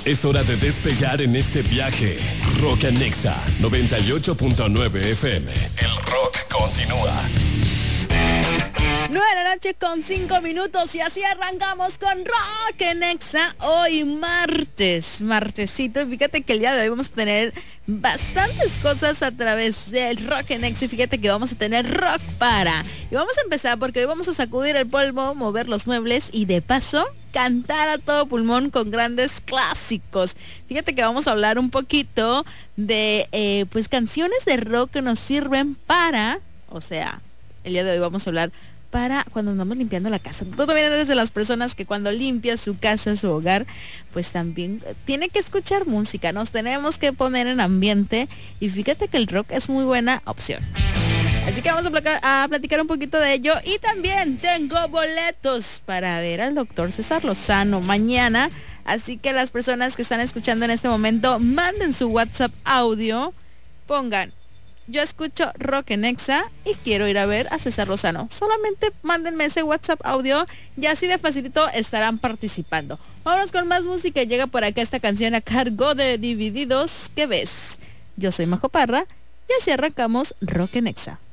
Es hora de despegar en este viaje. Rock en Nexa 98.9 FM. El rock continúa. 9 de la noche con 5 minutos y así arrancamos con Rock en Nexa. Hoy martesito. Fíjate que el día de hoy vamos a tener bastantes cosas a través del Rock en Nexa. Y fíjate que vamos a tener rock para. Y vamos a empezar porque hoy vamos a sacudir el polvo, mover los muebles y de paso cantar a todo pulmón con grandes clásicos. Fíjate que vamos a hablar un poquito de pues canciones de rock que nos sirven para, o sea, el día de hoy vamos a hablar para cuando andamos limpiando la casa. Tú también eres de las personas que cuando limpias su casa, su hogar, pues también tiene que escuchar música. Nos tenemos que poner en ambiente y fíjate que el rock es muy buena opción. Así que vamos a platicar un poquito de ello. Y también tengo boletos para ver al doctor César Lozano mañana. Así que las personas que están escuchando en este momento, manden su WhatsApp audio, pongan: yo escucho Rock en Nexa y quiero ir a ver a César Lozano. Solamente mándenme ese WhatsApp audio y así de facilito estarán participando. Vámonos con más música. Llega por acá esta canción a cargo de Divididos. ¿Qué ves? Yo soy Majo Parra y así arrancamos Rock en Nexa.